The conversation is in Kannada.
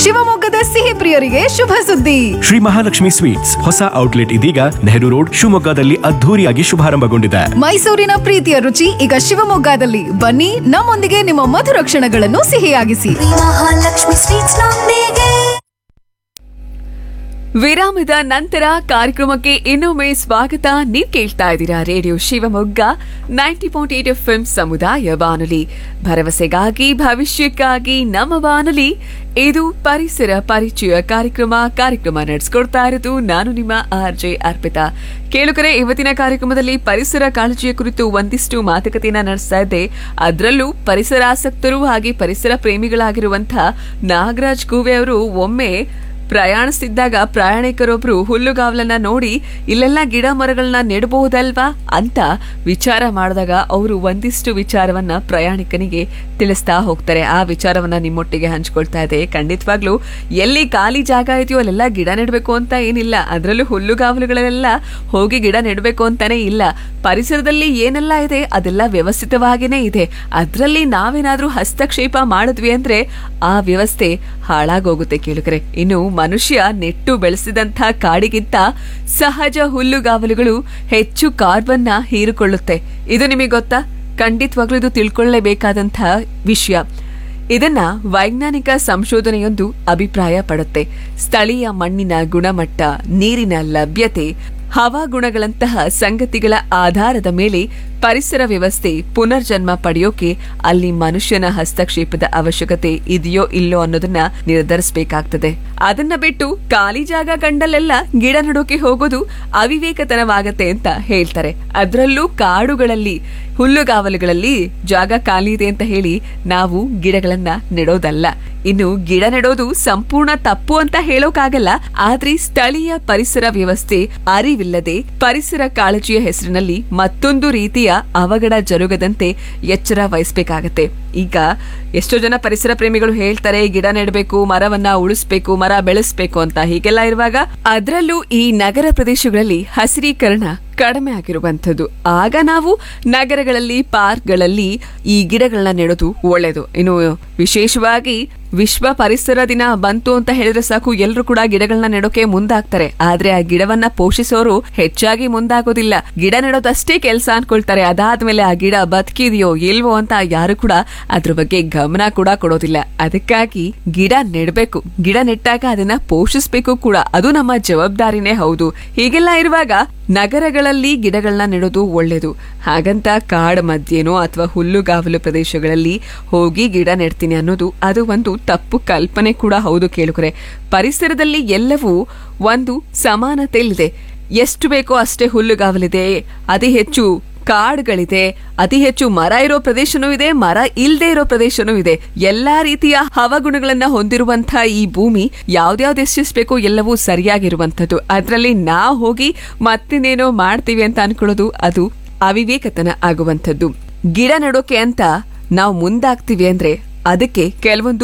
ಶಿವಮೊಗ್ಗದ ಸಿಹಿ ಪ್ರಿಯರಿಗೆ ಶುಭ ಸುದ್ದಿ. ಶ್ರೀ ಮಹಾಲಕ್ಷ್ಮಿ ಸ್ವೀಟ್ಸ್ ಹೊಸ ಔಟ್ಲೆಟ್ ಇದೀಗ ನೆಹರು ರೋಡ್ ಶಿವಮೊಗ್ಗದಲ್ಲಿ ಅದ್ಧೂರಿಯಾಗಿ ಶುಭಾರಂಭಗೊಂಡಿದೆ. ಮೈಸೂರಿನ ಪ್ರೀತಿಯ ರುಚಿ ಈಗ ಶಿವಮೊಗ್ಗದಲ್ಲಿ. ಬನ್ನಿ, ನಮ್ಮೊಂದಿಗೆ ನಿಮ್ಮ ಮಧುರ ಕ್ಷಣಗಳನ್ನು ಸಿಹಿಯಾಗಿಸಿ. ಮಹಾಲಕ್ಷ್ಮಿ ಸ್ವೀಟ್ಸ್ ನೊಂದಿಗೆ. ವಿರಾಮದ ನಂತರ ಕಾರ್ಯಕ್ರಮಕ್ಕೆ ಇನ್ನೊಮ್ಮೆ ಸ್ವಾಗತ. ನೀವು ಕೇಳ್ತಾ ಇದ್ದೀರಾ ರೇಡಿಯೋ ಶಿವಮೊಗ್ಗ 90.8 FM ಸಮುದಾಯ ಬಾನುಲಿ, ಭರವಸೆಗಾಗಿ ಭವಿಷ್ಯಕ್ಕಾಗಿ ನಮ್ಮ ಬಾನುಲಿ. ಇದು ಪರಿಸರ ಪರಿಚಯ ಕಾರ್ಯಕ್ರಮ ನಡೆಸ್ಕೊಡ್ತಾ ಇರೋದು ನಾನು ನಿಮ್ಮ RJ ಅರ್ಪಿತಾ. ಕೇಳುಗರೆ, ಇವತ್ತಿನ ಕಾರ್ಯಕ್ರಮದಲ್ಲಿ ಪರಿಸರ ಕಾಳಜಿಯ ಕುರಿತು ಒಂದಿಷ್ಟು ಮಾತುಕತೆಯನ್ನ ನಡೆಸ್ತಾ ಇದ್ದೆ. ಅದರಲ್ಲೂ ಪರಿಸರಾಸಕ್ತರು ಹಾಗೆ ಪರಿಸರ ಪ್ರೇಮಿಗಳಾಗಿರುವಂತಹ ನಾಗರಾಜ್ ಕೂವೆ ಅವರು ಒಮ್ಮೆ ಪ್ರಯಾಣಿಸ್ತಿದ್ದಾಗ ಪ್ರಯಾಣಿಕರೊಬ್ರು ಹುಲ್ಲುಗಾವಲನ್ನ ನೋಡಿ ಇಲ್ಲೆಲ್ಲ ಗಿಡ ಮರಗಳನ್ನ ನೆಡಬಹುದಲ್ವಾ ಅಂತ ವಿಚಾರ ಮಾಡಿದಾಗ ಅವರು ಒಂದಿಷ್ಟು ವಿಚಾರವನ್ನ ಪ್ರಯಾಣಿಕನಿಗೆ ತಿಳಿಸ್ತಾ ಹೋಗ್ತಾರೆ. ಆ ವಿಚಾರವನ್ನ ನಿಮ್ಮೊಟ್ಟಿಗೆ ಹಂಚ್ಕೊಳ್ತಾ ಇದೆ. ಖಂಡಿತವಾಗ್ಲೂ ಎಲ್ಲಿ ಖಾಲಿ ಜಾಗ ಇದೆಯೋ ಅಲ್ಲೆಲ್ಲ ಗಿಡ ನೆಡಬೇಕು ಅಂತ ಏನಿಲ್ಲ. ಅದರಲ್ಲೂ ಹುಲ್ಲುಗಾವಲುಗಳೆಲ್ಲ ಹೋಗಿ ಗಿಡ ನೆಡಬೇಕು ಅಂತಾನೆ ಇಲ್ಲ. ಪರಿಸರದಲ್ಲಿ ಏನೆಲ್ಲ ಇದೆ ಅದೆಲ್ಲ ವ್ಯವಸ್ಥಿತವಾಗಿನೇ ಇದೆ. ಅದರಲ್ಲಿ ನಾವೇನಾದ್ರೂ ಹಸ್ತಕ್ಷೇಪ ಮಾಡಿದ್ವಿ ಅಂದ್ರೆ ಆ ವ್ಯವಸ್ಥೆ ಹಾಳಾಗೋಗುತ್ತೆ ಕೇಳುಗರೆ. ಇನ್ನು ಮನುಷ್ಯ ನೆಟ್ಟು ಬೆಳೆಸಿದಂಥ ಕಾಡಿಗಿಂತ ಸಹಜ ಹುಲ್ಲುಗಾವಲುಗಳು ಹೆಚ್ಚು ಕಾರ್ಬನ್ನ ಹೀರಿಕೊಳ್ಳುತ್ತೆ. ಇದು ನಿಮಗೆ ಗೊತ್ತಾ? ಖಂಡಿತವಾಗ್ಲೂ ಇದು ತಿಳ್ಕೊಳ್ಳೇಬೇಕಾದಂತಹ ವಿಷಯ. ಇದನ್ನ ವೈಜ್ಞಾನಿಕ ಸಂಶೋಧನೆಯೊಂದು ಅಭಿಪ್ರಾಯ ಪಡುತ್ತೆ. ಸ್ಥಳೀಯ ಮಣ್ಣಿನ ಗುಣಮಟ್ಟ, ನೀರಿನ ಲಭ್ಯತೆ, ಹವಾಗುಣಗಳಂತಹ ಸಂಗತಿಗಳ ಆಧಾರದ ಮೇಲೆ ಪರಿಸರ ವ್ಯವಸ್ಥೆ ಪುನರ್ಜನ್ಮ ಪಡೆಯೋಕೆ ಅಲ್ಲಿ ಮನುಷ್ಯನ ಹಸ್ತಕ್ಷೇಪದ ಅವಶ್ಯಕತೆ ಇದೆಯೋ ಇಲ್ಲೋ ಅನ್ನೋದನ್ನ ನಿರ್ಧರಿಸಬೇಕಾಗ್ತದೆ. ಅದನ್ನ ಬಿಟ್ಟು ಖಾಲಿ ಜಾಗ ಕಂಡಲ್ಲೆಲ್ಲ ಗಿಡ ನೆಡೋಕೆ ಹೋಗೋದು ಅವಿವೇಕತನವಾಗತ್ತೆ ಅಂತ ಹೇಳ್ತಾರೆ. ಅದರಲ್ಲೂ ಕಾಡುಗಳಲ್ಲಿ, ಹುಲ್ಲುಗಾವಲುಗಳಲ್ಲಿ ಜಾಗ ಖಾಲಿ ಇದೆ ಅಂತ ಹೇಳಿ ನಾವು ಗಿಡಗಳನ್ನ ನೆಡೋದಲ್ಲ. ಇನ್ನು ಗಿಡ ನೆಡೋದು ಸಂಪೂರ್ಣ ತಪ್ಪು ಅಂತ ಹೇಳೋಕಾಗಲ್ಲ. ಆದ್ರೆ ಸ್ಥಳೀಯ ಪರಿಸರ ವ್ಯವಸ್ಥೆ ಅರಿವಿಲ್ಲದೆ ಪರಿಸರ ಕಾಳಜಿಯ ಹೆಸರಿನಲ್ಲಿ ಮತ್ತೊಂದು ರೀತಿಯ ಅವಘಡ ಜರುಗದಂತೆ ಎಚ್ಚರ ವಹಿಸಬೇಕಾಗತ್ತೆ. ಈಗ ಎಷ್ಟೋ ಜನ ಪರಿಸರ ಪ್ರೇಮಿಗಳು ಹೇಳ್ತಾರೆ ಗಿಡ ನೆಡಬೇಕು, ಮರವನ್ನ ಉಳಿಸ್ಬೇಕು, ಮರ ಬೆಳೆಸ್ಬೇಕು ಅಂತ. ಹೀಗೆಲ್ಲ ಇರುವಾಗ ಅದರಲ್ಲೂ ಈ ನಗರ ಪ್ರದೇಶಗಳಲ್ಲಿ ಹಸಿರೀಕರಣ ಕಡಿಮೆ ಆಗಿರುವಂಥದ್ದು. ಆಗ ನಾವು ನಗರಗಳಲ್ಲಿ, ಪಾರ್ಕ್ಗಳಲ್ಲಿ ಈ ಗಿಡಗಳನ್ನ ನೆಡೋದು ಒಳ್ಳೇದು. ಇನ್ನು ವಿಶೇಷವಾಗಿ ವಿಶ್ವ ಪರಿಸರ ದಿನ ಬಂತು ಅಂತ ಹೇಳಿದ್ರೆ ಸಾಕು, ಎಲ್ರು ಕೂಡ ಗಿಡಗಳನ್ನ ನೆಡೋಕೆ ಮುಂದಾಗ್ತಾರೆ. ಆದ್ರೆ ಆ ಗಿಡವನ್ನ ಪೋಷಿಸೋರು ಹೆಚ್ಚಾಗಿ ಮುಂದಾಗೋದಿಲ್ಲ. ಗಿಡ ನೆಡೋದಷ್ಟೇ ಕೆಲಸ ಅನ್ಕೊಳ್ತಾರೆ. ಅದಾದ್ಮೇಲೆ ಆ ಗಿಡ ಬದುಕಿದೆಯೋ ಇಲ್ವೋ ಅಂತ ಯಾರು ಕೂಡ ಅದ್ರ ಬಗ್ಗೆ ಗಮನ ಕೂಡ ಕೊಡೋದಿಲ್ಲ. ಅದಕ್ಕಾಗಿ ಗಿಡ ನೆಡಬೇಕು. ಗಿಡ ನೆಟ್ಟಾಗ ಅದನ್ನ ಪೋಷಿಸಬೇಕು ಕೂಡ. ಅದು ನಮ್ಮ ಜವಾಬ್ದಾರಿನೇ ಹೌದು. ಹೀಗೆಲ್ಲ ಇರುವಾಗ ನಗರಗಳಲ್ಲಿ ಗಿಡಗಳನ್ನ ನೆಡೋದು ಒಳ್ಳೇದು. ಹಾಗಂತ ಕಾಡ್ ಮಧ್ಯೆನೋ ಅಥವಾ ಹುಲ್ಲುಗಾವಲು ಪ್ರದೇಶಗಳಲ್ಲಿ ಹೋಗಿ ಗಿಡ ನೆಡ್ತೀನಿ ಅನ್ನೋದು ಅದು ಒಂದು ತಪ್ಪು ಕಲ್ಪನೆ ಕೂಡ ಹೌದು ಕೇಳುಗರೆ. ಪರಿಸರದಲ್ಲಿ ಎಲ್ಲವೂ ಒಂದು ಸಮಾನತೆಯಲ್ಲಿದೆ. ಎಷ್ಟು ಬೇಕೋ ಅಷ್ಟೇ ಹುಲ್ಲುಗಾವಲಿದೆ, ಅತಿ ಹೆಚ್ಚು ಕಾಡುಗಳಿದೆ, ಅತಿ ಹೆಚ್ಚು ಮರ ಇರೋ ಪ್ರದೇಶನೂ ಇದೆ, ಮರ ಇಲ್ದೇ ಇರೋ ಪ್ರದೇಶನೂ ಇದೆ. ಎಲ್ಲಾ ರೀತಿಯ ಹವಾಗುಣಗಳನ್ನ ಹೊಂದಿರುವಂತಹ ಈ ಭೂಮಿ ಯಾವ್ದ್ಯಾವ್ದು ಎಷ್ಟೆಷ್ಟು ಎಲ್ಲವೂ ಸರಿಯಾಗಿರುವಂತದ್ದು. ಅದ್ರಲ್ಲಿ ನಾವು ಹೋಗಿ ಮತ್ತಿನ್ನೇನೋ ಮಾಡ್ತೀವಿ ಅಂತ ಅನ್ಕೊಳ್ಳೋದು ಅದು ಅವಿವೇಕತನ ಆಗುವಂಥದ್ದು. ಗಿಡ ನೆಡೋಕೆ ಅಂತ ನಾವು ಮುಂದಾಗ್ತೀವಿ ಅಂದ್ರೆ ಅದಕ್ಕೆ ಕೆಲವೊಂದು